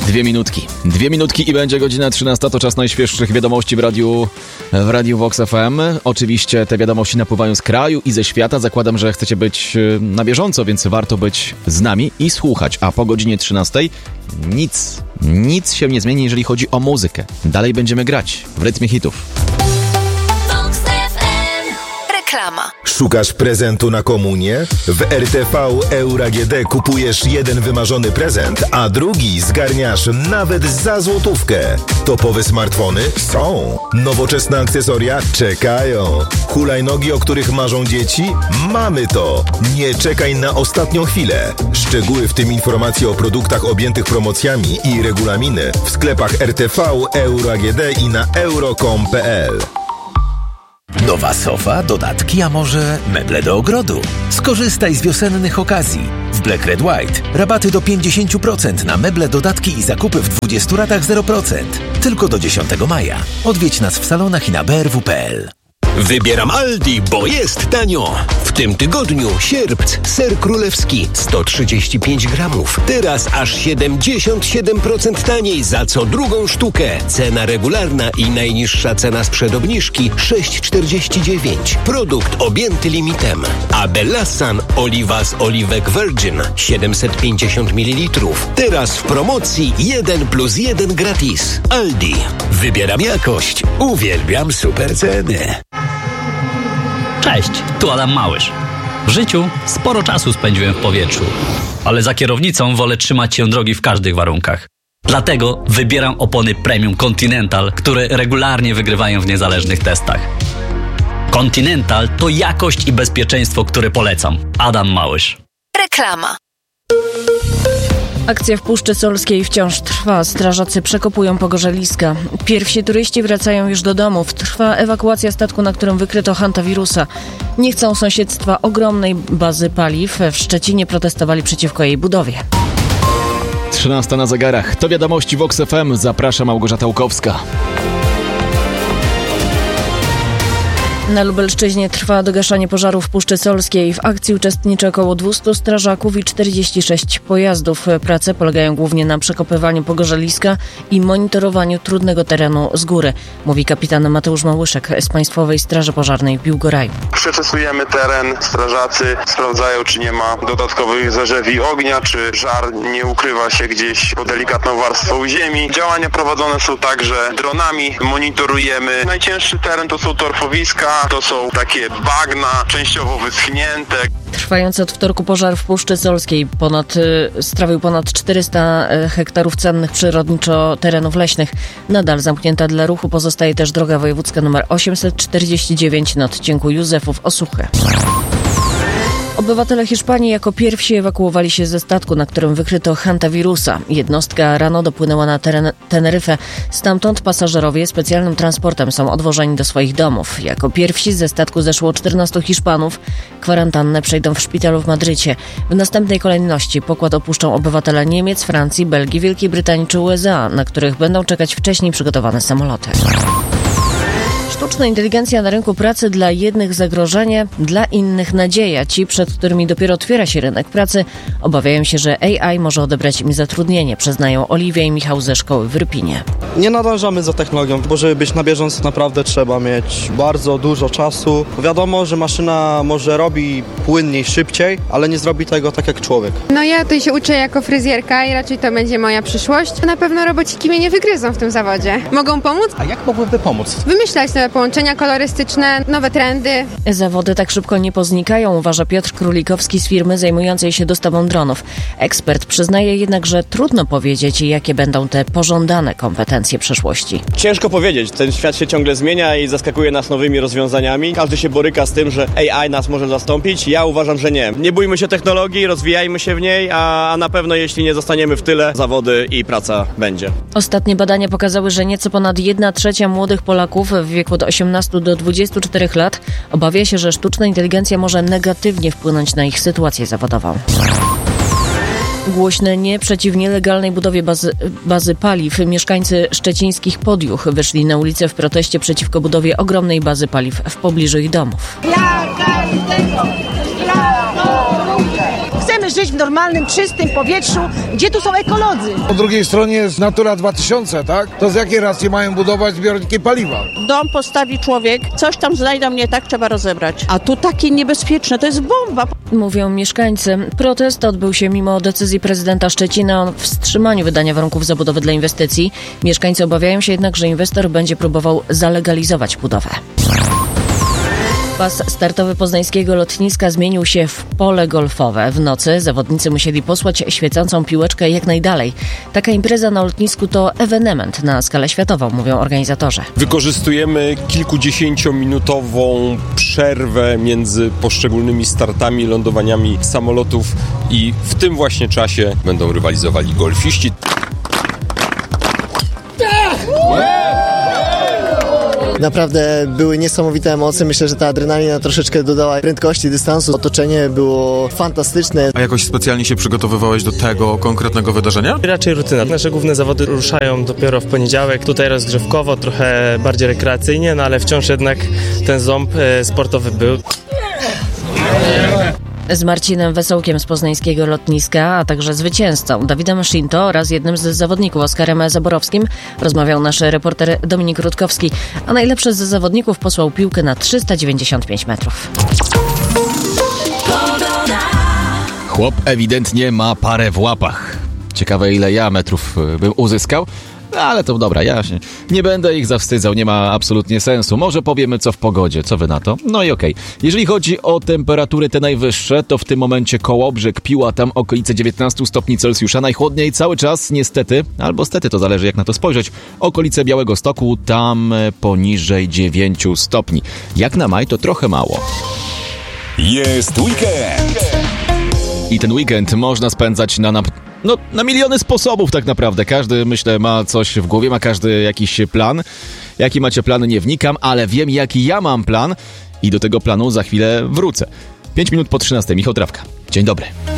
Dwie minutki i będzie godzina 13. To czas najświeższych wiadomości w Radiu Vox FM. Oczywiście te wiadomości napływają z kraju i ze świata. Zakładam, że chcecie być na bieżąco, więc warto być z nami i słuchać. A po godzinie 13 nic się nie zmieni, jeżeli chodzi o muzykę. Dalej będziemy grać w rytmie hitów. Szukasz prezentu na komunię? W RTV Euro AGD kupujesz jeden wymarzony prezent, a drugi zgarniasz nawet za złotówkę. Topowe smartfony? Są. Nowoczesne akcesoria? Czekają. Hulajnogi, o których marzą dzieci? Mamy to. Nie czekaj na ostatnią chwilę. Szczegóły, w tym informacje o produktach objętych promocjami i regulaminy w sklepach RTV Euro AGD i na euro.com.pl. Nowa sofa, dodatki, a może meble do ogrodu? Skorzystaj z wiosennych okazji. W Black Red White rabaty do 50% na meble, dodatki i zakupy w 20 ratach 0%. Tylko do 10 maja. Odwiedź nas w salonach i na brw.pl. Wybieram Aldi, bo jest tanio. W tym tygodniu sierpc, ser królewski 135 gramów. Teraz aż 77% taniej za co drugą sztukę. Cena regularna i najniższa cena sprzed obniżki 6,49. Produkt objęty limitem. A Bellasan oliwa z oliwek Virgin 750 ml. Teraz w promocji 1+1 gratis. Aldi. Wybieram jakość. Uwielbiam super ceny. Cześć, tu Adam Małysz. W życiu sporo czasu spędziłem w powietrzu, ale za kierownicą wolę trzymać się drogi w każdych warunkach. Dlatego wybieram opony Premium Continental, które regularnie wygrywają w niezależnych testach. Continental to jakość i bezpieczeństwo, które polecam. Adam Małysz. Reklama. Akcja w Puszczy Solskiej wciąż trwa. Strażacy przekopują pogorzeliska. Pierwsi turyści wracają już do domów. Trwa ewakuacja statku, na którym wykryto hantawirusa. Nie chcą sąsiedztwa ogromnej bazy paliw. W Szczecinie protestowali przeciwko jej budowie. 13 na zegarach. To wiadomości Vox FM. Zaprasza Małgorzata Łukowska. Na Lubelszczyźnie trwa dogaszanie pożaru w Puszczy Solskiej. W akcji uczestniczy około 200 strażaków i 46 pojazdów. Prace polegają głównie na przekopywaniu pogorzeliska i monitorowaniu trudnego terenu z góry, mówi kapitan Mateusz Małyszek z Państwowej Straży Pożarnej w Biłgoraju. Przeczesujemy teren, strażacy sprawdzają, czy nie ma dodatkowych zarzewi ognia, czy żar nie ukrywa się gdzieś pod delikatną warstwą ziemi. Działania prowadzone są także dronami, monitorujemy. Najcięższy teren to są torfowiska, to są takie bagna, częściowo wyschnięte. Trwający od wtorku pożar w Puszczy Solskiej strawił ponad 400 hektarów cennych przyrodniczo terenów leśnych. Nadal zamknięta dla ruchu pozostaje też droga wojewódzka nr 849 na odcinku Józefów-Osuchy. Obywatele Hiszpanii jako pierwsi ewakuowali się ze statku, na którym wykryto hantawirusa. Jednostka rano dopłynęła na teren Teneryfę. Stamtąd pasażerowie specjalnym transportem są odwożeni do swoich domów. Jako pierwsi ze statku zeszło 14 Hiszpanów. Kwarantannę przejdą w szpitalu w Madrycie. W następnej kolejności pokład opuszczą obywatele Niemiec, Francji, Belgii, Wielkiej Brytanii czy USA, na których będą czekać wcześniej przygotowane samoloty. Sztuczna inteligencja na rynku pracy, dla jednych zagrożenie, dla innych nadzieja. Ci, przed którymi dopiero otwiera się rynek pracy, obawiają się, że AI może odebrać im zatrudnienie, przyznają Oliwia i Michał ze szkoły w Rypinie. Nie nadążamy za technologią, bo żeby być na bieżąco naprawdę trzeba mieć bardzo dużo czasu. Wiadomo, że maszyna może robi płynniej, szybciej, ale nie zrobi tego tak jak człowiek. No ja tutaj się uczę jako fryzjerka i raczej to będzie moja przyszłość. Na pewno robociki mnie nie wygryzą w tym zawodzie. Mogą pomóc? A jak mogłyby pomóc? Wymyślać nowe połączenia kolorystyczne, nowe trendy. Zawody tak szybko nie poznikają, uważa Piotr Królikowski z firmy zajmującej się dostawą dronów. Ekspert przyznaje jednak, że trudno powiedzieć, jakie będą te pożądane kompetencje przyszłości. Ciężko powiedzieć. Ten świat się ciągle zmienia i zaskakuje nas nowymi rozwiązaniami. Każdy się boryka z tym, że AI nas może zastąpić. Ja uważam, że nie. Nie bójmy się technologii, rozwijajmy się w niej, a na pewno jeśli nie zostaniemy w tyle, zawody i praca będzie. Ostatnie badania pokazały, że nieco ponad 1/3 młodych Polaków w wieku od 18 do 24 lat obawia się, że sztuczna inteligencja może negatywnie wpłynąć na ich sytuację zawodową. Głośne nie przeciw nielegalnej budowie bazy paliw. Mieszkańcy szczecińskich Podjuch wyszli na ulicę w proteście przeciwko budowie ogromnej bazy paliw w pobliżu ich domów. Chcemy Chcemy żyć w normalnym, czystym powietrzu, gdzie tu są ekolodzy. Po drugiej stronie jest Natura 2000, tak? To z jakiej racji mają budować zbiorniki paliwa? Dom postawi człowiek, coś tam znajdą nie tak, trzeba rozebrać. A tu takie niebezpieczne, to jest bomba. Mówią mieszkańcy. Protest odbył się mimo decyzji prezydenta Szczecina o wstrzymaniu wydania warunków zabudowy dla inwestycji. Mieszkańcy obawiają się jednak, że inwestor będzie próbował zalegalizować budowę. Pas startowy poznańskiego lotniska zmienił się w pole golfowe. W nocy zawodnicy musieli posłać świecącą piłeczkę jak najdalej. Taka impreza na lotnisku to ewenement na skalę światową, mówią organizatorzy. Wykorzystujemy kilkudziesięciominutową przerwę między poszczególnymi startami i lądowaniami samolotów i w tym właśnie czasie będą rywalizowali golfiści. Naprawdę były niesamowite emocje. Myślę, że ta adrenalina troszeczkę dodała prędkości, dystansu. Otoczenie było fantastyczne. A jakoś specjalnie się przygotowywałeś do tego konkretnego wydarzenia? Raczej rutyna. Nasze główne zawody ruszają dopiero w poniedziałek. Tutaj rozgrzewkowo, trochę bardziej rekreacyjnie, no ale wciąż jednak ten ząb sportowy był. Z Marcinem Wesołkiem z poznańskiego lotniska, a także zwycięzcą Dawidem Shinto oraz jednym z zawodników Oskarem Zaborowskim rozmawiał nasz reporter Dominik Rutkowski, a najlepszy z zawodników posłał piłkę na 395 metrów. Chłop ewidentnie ma parę w łapach. Ciekawe, ile ja metrów bym uzyskał. Ale to dobra, ja się nie będę ich zawstydzał, nie ma absolutnie sensu. Może powiemy co w pogodzie, co wy na to? No i okej. Jeżeli chodzi o temperatury te najwyższe, to w tym momencie Kołobrzeg, Piła, tam okolice 19 stopni Celsjusza. Najchłodniej cały czas niestety, albo stety, to zależy jak na to spojrzeć, okolice Białegostoku, tam poniżej 9 stopni. Jak na maj to trochę mało. Jest weekend! I ten weekend można spędzać na miliony sposobów tak naprawdę. Każdy, myślę, ma coś w głowie, ma każdy jakiś plan. Jaki macie plan, nie wnikam, ale wiem, jaki ja mam plan i do tego planu za chwilę wrócę. 5 minut po 13. Michał Trawka. Dzień dobry.